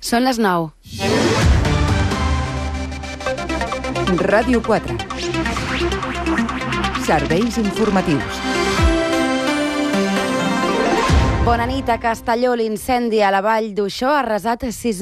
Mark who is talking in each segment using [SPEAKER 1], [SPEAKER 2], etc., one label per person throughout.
[SPEAKER 1] Són les 9.
[SPEAKER 2] Ràdio 4. Serveis informatius.
[SPEAKER 1] Bona nit. A Castelló, l'incendi a la vall d'Uixó ha arrasat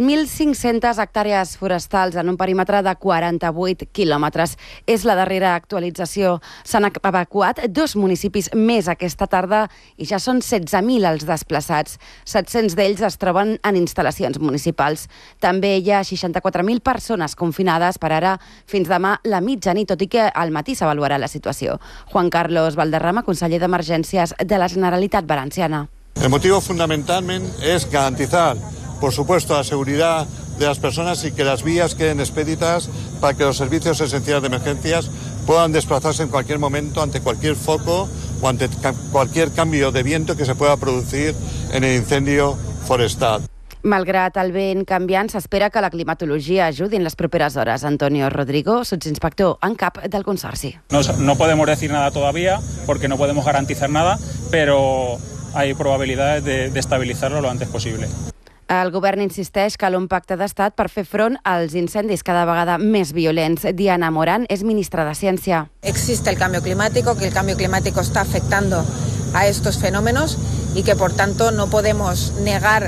[SPEAKER 1] 6.500 hectàrees forestals en un perímetre de 48 quilòmetres. És la darrera actualització. S'han evacuat 2 municipis més aquesta tarda i ja són 16.000 els desplaçats. 700 d'ells es troben en instal·lacions municipals. També hi ha 64.000 persones confinades per ara fins demà la mitjanit, tot i que al matí s'avaluarà la situació. Juan Carlos Valderrama, conseller d'Emergències de la Generalitat Valenciana.
[SPEAKER 3] El motivo fundamentalmente es garantizar, por supuesto, la seguridad de las personas y que las vías queden expeditas para que los servicios esenciales de emergencias puedan desplazarse en cualquier momento ante cualquier foco o ante cualquier cambio de viento que se pueda producir en el incendio forestal.
[SPEAKER 1] Malgrat el vent canviant, s'espera que la climatologia ajudi en les properes hores. Antonio Rodrigo, sotsinspector en cap del Consorci.
[SPEAKER 4] No podemos decir nada todavía porque no podemos garantizar nada, pero hay probabilidades de estabilizarlo lo antes posible.
[SPEAKER 1] El govern insisteix que un pacte d'estat per fer front als incendis cada vegada més violents. Diana Morán és ministra de Ciència.
[SPEAKER 5] Existe el cambio climático, que el cambio climático está afectando a estos fenómenos y que por tanto no podemos negar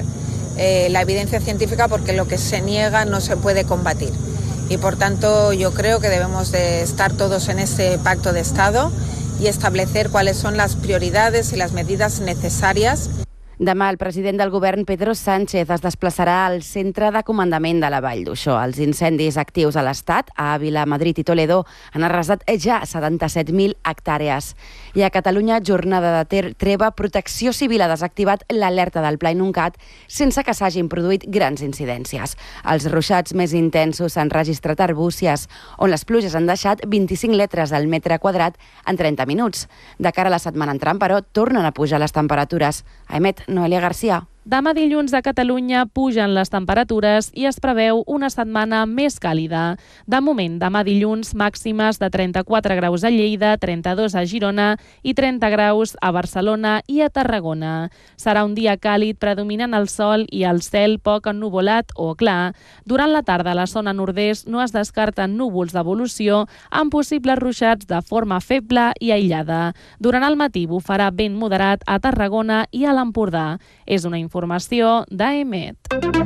[SPEAKER 5] la evidencia científica porque lo que se niega no se puede combatir. Y por tanto yo creo que debemos de estar todos en ese pacto de Estado y establecer cuáles son las prioridades y las medidas necesarias.
[SPEAKER 1] Demà el president del govern, Pedro Sánchez, es desplaçarà al centre de comandament de la Vall d'Uixó. Els incendis actius a l'Estat, a Àvila, Madrid i Toledo, han arrasat ja 77.000 hectàrees. I a Catalunya, jornada de treva, Protecció Civil ha desactivat l'alerta del Pla Inuncat sense que s'hagin produït grans incidències. Els ruixats més intensos s'han registrat a Arbúcies, on les pluges han deixat 25 litres al metre quadrat en 30 minuts. De cara a la setmana entrant, però, tornen a pujar les temperatures. Noelia García.
[SPEAKER 6] Demà dilluns a Catalunya pugen les temperatures i es preveu una setmana més càlida. De moment, demà dilluns, màximes de 34 graus a Lleida, 32 a Girona i 30 graus a Barcelona i a Tarragona. Serà un dia càlid predominant el sol i el cel poc ennuvolat o clar. Durant la tarda a la zona nord-est no es descarten núvols d'evolució amb possibles ruixats de forma feble i aïllada. Durant el matí bufarà vent moderat a Tarragona i a l'Empordà. És una informació d'AEMET.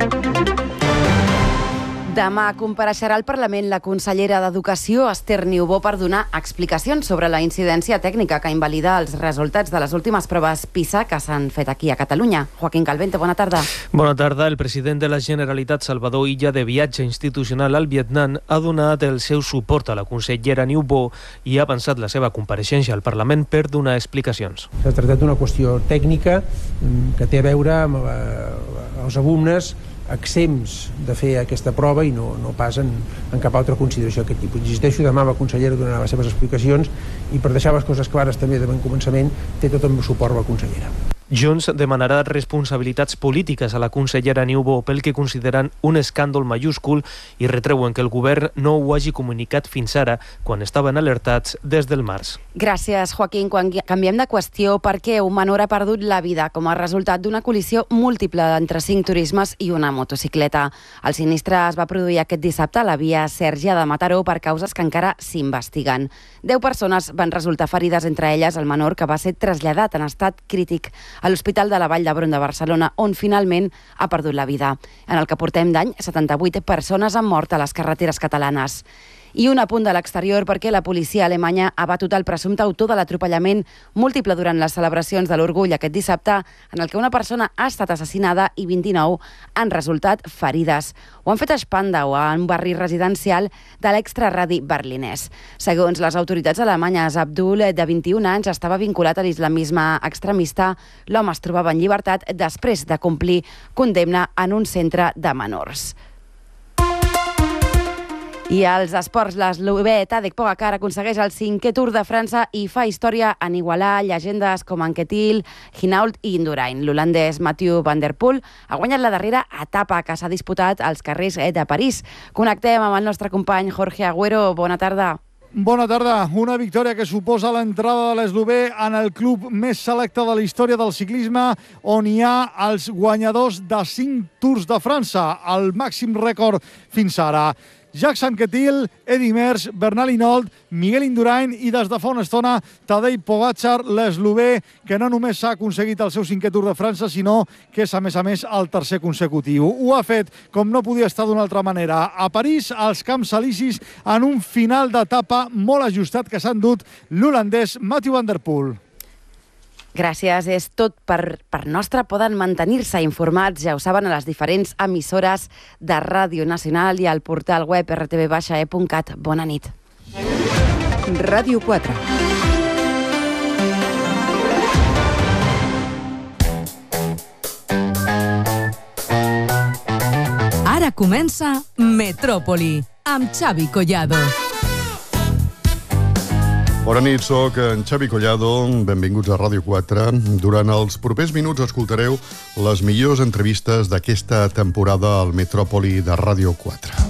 [SPEAKER 1] Demà compareixerà al Parlament la consellera d'Educació, Esther Niubó, per donar explicacions sobre la incidència tècnica que invalida els resultats de les últimes proves PISA que s'han fet aquí a Catalunya. Joaquín Calvente, bona tarda.
[SPEAKER 7] Bona tarda. El president de la Generalitat, Salvador Illa, de viatge institucional al Vietnam, ha donat el seu suport a la consellera Niubó i ha avançat la seva compareixença al Parlament per donar explicacions.
[SPEAKER 8] S'ha tractat d'una qüestió tècnica que té a veure amb els alumnes exempts de fer aquesta prova i no pas en cap altra consideració d'aquest tipus. Insisteixo, demà la consellera donarà les seves explicacions i per deixar les coses clares també de bon començament té tot el meu suport la consellera.
[SPEAKER 7] Junts demanarà responsabilitats polítiques a la consellera Niubó pel que consideren un escàndol majúscul i retreuen que el govern no ho hagi comunicat fins ara, quan estaven alertats des del març.
[SPEAKER 1] Gràcies, Joaquín. Canviem de qüestió perquè un menor ha perdut la vida com a resultat d'una col·lisió múltiple entre 5 turismes i una motocicleta. El sinistre es va produir aquest dissabte a la via Sèrgia de Mataró per causes que encara s'investiguen. 10 persones van resultar ferides, entre elles el menor, que va ser traslladat en estat crític a l'Hospital de la Vall d'Hebron de Barcelona, on finalment ha perdut la vida. En el que portem d'any, 78 persones han mort a les carreteres catalanes. I un apunt de l'exterior perquè la policia alemanya ha batut el presumpte autor de l'atropellament múltiple durant les celebracions de l'Orgull aquest dissabte, en el que una persona ha estat assassinada i 29 han resultat ferides. Ho han fet a Spandau, a un barri residencial de l'extraradi berlinès. Segons les autoritats alemanyes, Abdul, de 21 anys, estava vinculat a l'islamisme extremista. L'home es trobava en llibertat després de complir condemna en un centre de menors. I als esports, l'eslovè Tadej Pogačar aconsegueix el 5è Tour de França i fa història en igualar llegendes com Anquetil, Hinault i Indurain. L'holandès Mathieu van der Poel ha guanyat la darrera etapa que s'ha disputat als carrers de París. Connectem amb el nostre company Jorge Agüero. Bona tarda.
[SPEAKER 9] Bona tarda. Una victòria que suposa l'entrada de l'eslovè en el club més selecte de la història del ciclisme, on hi ha els guanyadors de 5 Tours de França, el màxim rècord fins ara. Jacques Anquetil, Eddy Merckx, Bernal Hinault, Miguel Indurain i des de fa una estona Tadej Pogačar, l'eslovè, que no només s'ha aconseguit el seu 5è Tour de França, sinó que és, a més, el tercer consecutiu. Ho ha fet, com no podia estar d'una altra manera, a París, als Camps Elisis, en un final d'etapa molt ajustat que s'ha endut l'holandès Mathieu van der Poel.
[SPEAKER 1] Gràcies, és tot per nostra. Poden mantenir-se informats, ja ho saben, a les diferents emissores de Ràdio Nacional i al portal web rtv-e.cat. Bona nit.
[SPEAKER 2] Ràdio 4.
[SPEAKER 10] Ara comença Metròpoli, amb Xavi Collado.
[SPEAKER 11] Bona nit, soc en Xavi Collado, benvinguts a Ràdio 4. Durant els propers minuts escoltareu les millors entrevistes d'aquesta temporada al Metròpoli de Ràdio 4.